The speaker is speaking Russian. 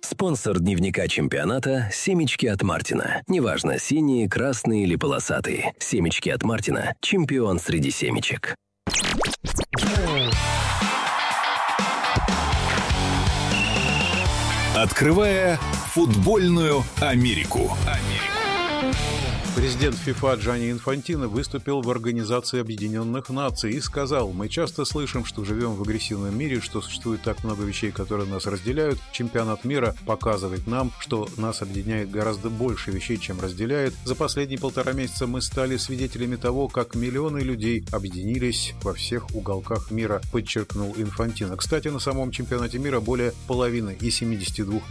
Спонсор дневника чемпионата – семечки от Мартина. Неважно, синие, красные или полосатые. Семечки от Мартина – чемпион среди семечек. Открывая футбольную Америку. Президент ФИФА Джанни Инфантино выступил в Организации Объединенных Наций и сказал: «Мы часто слышим, что живем в агрессивном мире, что существует так много вещей, которые нас разделяют. Чемпионат мира показывает нам, что нас объединяет гораздо больше вещей, чем разделяет. За последние 1,5 месяца мы стали свидетелями того, как миллионы людей объединились во всех уголках мира», подчеркнул Инфантино. Кстати, на самом чемпионате мира более половины из 72